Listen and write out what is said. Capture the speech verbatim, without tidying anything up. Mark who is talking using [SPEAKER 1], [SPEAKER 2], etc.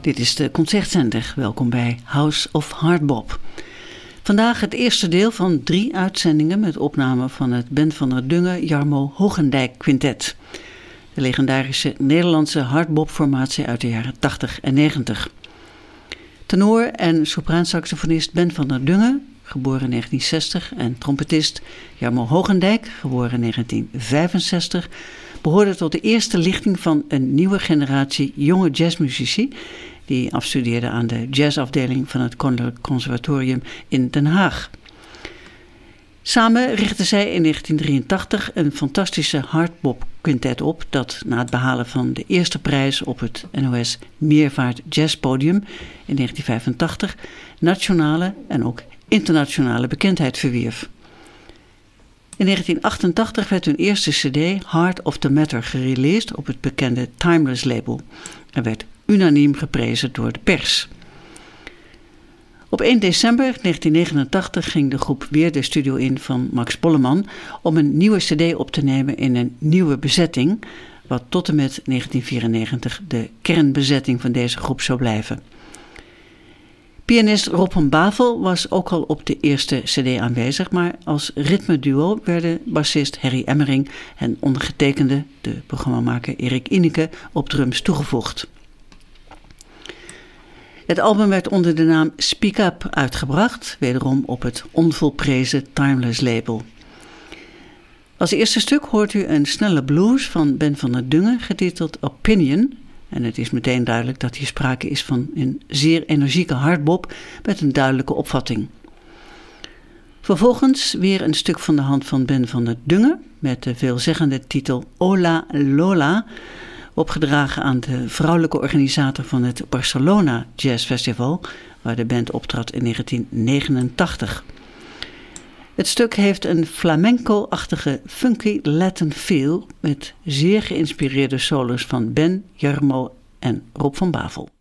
[SPEAKER 1] Dit is de Concertzender. Welkom bij House of Hardbop. Vandaag het eerste deel van drie uitzendingen met opname van het Ben van der Dungen Jarmo Hogendijk Quintet. De legendarische Nederlandse hardbop-formatie uit de jaren tachtig en negentig. Tenor en sopraansaxofonist Ben van der Dungen, geboren in negentien zestig, en trompetist Jarmo Hogendijk, geboren in negentien vijfenzestig, behoorden tot de eerste lichting van een nieuwe generatie jonge jazzmuzici die afstudeerden aan de jazzafdeling van het Koninklijk Conservatorium in Den Haag. Samen richtten zij in negentien drieëntachtig een fantastische hardbop quintet op dat na het behalen van de eerste prijs op het N O S Meervaart Jazzpodium in negentien vijfentachtig nationale en ook internationale bekendheid verwierf. In negentien achtentachtig werd hun eerste cd Heart of the Matter gereleased op het bekende Timeless label en werd unaniem geprezen door de pers. Op één december negentien negenentachtig ging de groep weer de studio in van Max Bolleman om een nieuwe cd op te nemen in een nieuwe bezetting, wat tot en met negentien vierennegentig de kernbezetting van deze groep zou blijven. Pianist Rob van Bavel was ook al op de eerste cd aanwezig, maar als ritmeduo werden bassist Harry Emmering en ondergetekende, de programmamaker Erik Ineke, op drums toegevoegd. Het album werd onder de naam Speak Up uitgebracht, wederom op het onvolprezen Timeless label. Als eerste stuk hoort u een snelle blues van Ben van der Dungen, getiteld Opinion. En het is meteen duidelijk dat hier sprake is van een zeer energieke hardbop met een duidelijke opvatting. Vervolgens weer een stuk van de hand van Ben van der Dungen met de veelzeggende titel Ola Lola, opgedragen aan de vrouwelijke organisator van het Barcelona Jazz Festival, waar de band optrad in negentien negenentachtig. Het stuk heeft een flamenco-achtige funky Latin feel met zeer geïnspireerde solos van Ben, Jarmo en Rob van Bavel.